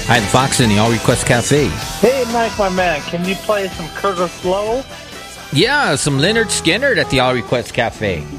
Hi, the Fox in the All Request Cafe. Hey, Mike, my man, can you play some Curtis Lowe? Yeah, some Leonard Skinner at the All Request Cafe.